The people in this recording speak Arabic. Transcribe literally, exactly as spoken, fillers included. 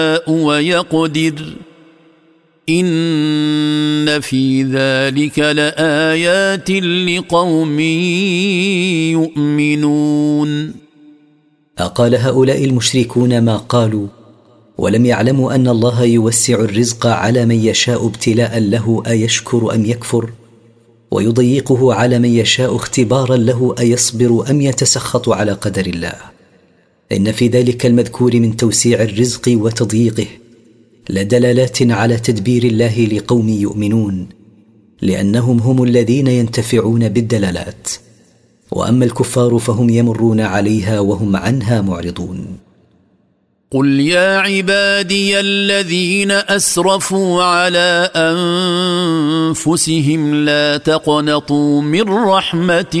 ويقدر إن في ذلك لآيات لقوم يؤمنون. أقال هؤلاء المشركون ما قالوا ولم يعلموا أن الله يوسع الرزق على من يشاء ابتلاء له أيشكر أم يكفر، ويضيقه على من يشاء اختبارا له أيصبر أم يتسخط على قدر الله. إن في ذلك المذكور من توسيع الرزق وتضييقه لدلالات على تدبير الله لقوم يؤمنون، لأنهم هم الذين ينتفعون بالدلالات، وأما الكفار فهم يمرون عليها وهم عنها معرضون. قل يا عبادي الذين أسرفوا على أنفسهم لا تقنطوا من رحمة